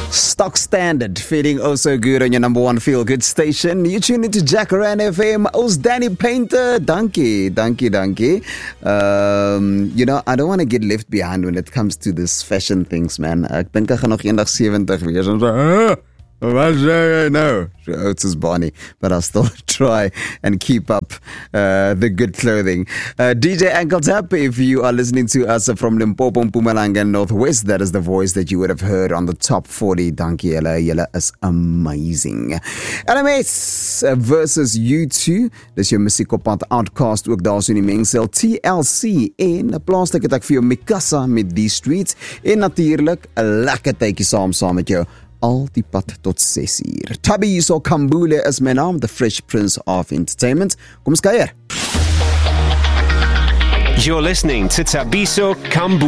Stock Standard, feeling oh so good on your number one feel-good station. You tune into Jacaranda FM. Ons Danny Painter. Dankie. You know, I don't want to get left behind when it comes to this fashion things, man. Ek dink ek gaan nog eendag 70 wees. En so, wat sê jy nou? So oud is Bonnie, but I'll still try and keep up the good clothing. DJ Ankle Tap, if you are listening to us from Limpopo, Mpumalanga and Northwest, that is the voice that you would have heard on the top 40. Dankie julle, julle is amazing. LMS versus U2, dis jou musiekopad Outcast, ook daar so in die mengsel TLC en 'n plaaslike het ek vir jou Mikasa met die Streets en natuurlik 'n lekker tydjie saam met jou. Al die pad tot 6 uur. Thabiso Kambule is my naam, the Fresh Prince of Entertainment. Kom ons kuier. You're listening to Thabiso Kambule.